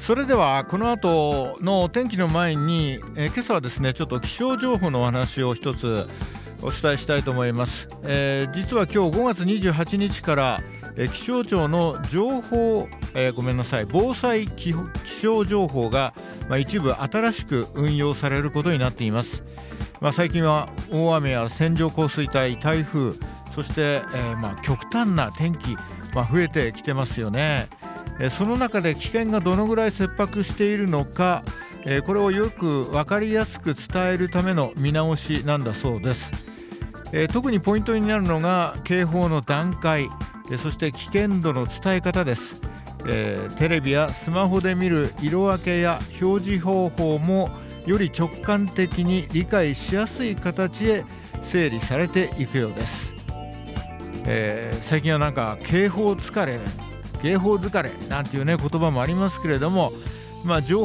それではこの後のお天気の前に、今朝はですねちょっと気象情報のお話を一つお伝えしたいと思います。実は今日5月28日から、気象庁の情報、防災気象情報が、一部新しく運用されることになっています。最近は大雨や線状降水帯、台風、そして、極端な天気、増えてきてますよね。その中で危険がどのぐらい切迫しているのか、これをよく分かりやすく伝えるための見直しなんだそうです。特にポイントになるのが警報の段階、そして危険度の伝え方です。テレビやスマホで見る色分けや表示方法もより直感的に理解しやすい形へ整理されていくようです。最近はなんか警報疲れなんていうね言葉もありますけれども、情